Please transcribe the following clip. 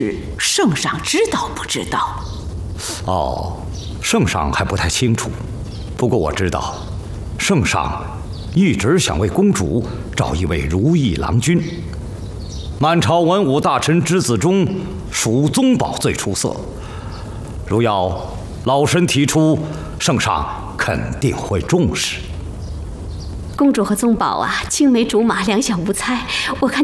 圣上知道不知道？ 哦，圣上还不太清楚。不过我知道，圣上一直想为公主找一位如意郎君。满朝文武大臣之子中，属宗保最出色。如要老身提出，圣上肯定会重视。 公主和宗保啊，青梅竹马，两小无猜，我看